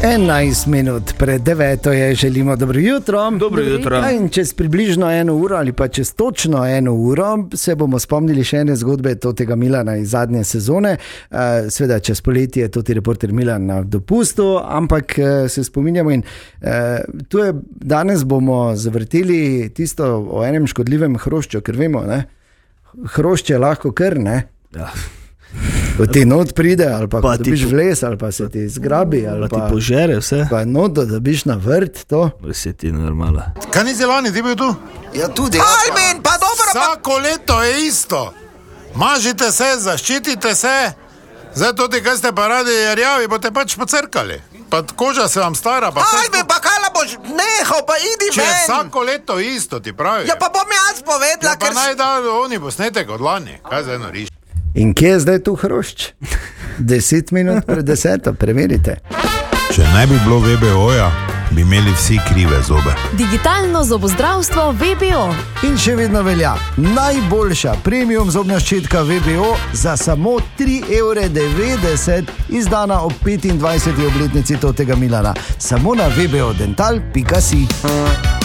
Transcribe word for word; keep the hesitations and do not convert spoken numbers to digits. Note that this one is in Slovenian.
enajst minut pred deveto je, želimo dobro jutro. Dobro jutro. Ja, in čez približno eno uro ali pa čez točno eno uro se bomo spomnili še ene zgodbe Totega Milana iz zadnje sezone. Uh, Sveda čez poletje je Toti reporter Milan na dopustu, ampak uh, se spominjamo in uh, tu je, danes bomo zavrteli tisto o enem škodljivem hrošču, ker vemo, ne? Hrošč je lahko kar, ne? Ja. Ko ti not pride, ali pa, pa ko dobiš po... v les, ali pa se ti zgrabi, ali pa pa ti požere vse. Pa noto dobiš na vrt, to. Vse ti normala. Kaj ni zelani, ti bil tu? Ja, tudi. Ajmen, pa dobro, pa... Vsako leto je isto. Mažite se, zaščitite se. Zdaj tudi, kaj ste pa radi rjavi, boste pač pocrkali. Pa koža se vam stara. Pa Ajmen, pa kaj boš nehal, pa idi ven. Če ven. je vsako leto isto, ti pravi. Ja, pa bom jaz povedala, ja, pa ker... naj da oni posnetek od lani. Kaj zdaj noriš? In kje je zdaj tu hrošč? Deset minut pred deseto, preverite. Če ne bi bilo V B O-ja, bi imeli vsi krive zobe. Digitalno zobozdravstvo V B O. In še vedno velja najboljša premium zobna ščitka V B O za samo tri evre devetdeset, izdana ob petindvajseti obletnici Totega Milana. Samo na v b o dental pika si.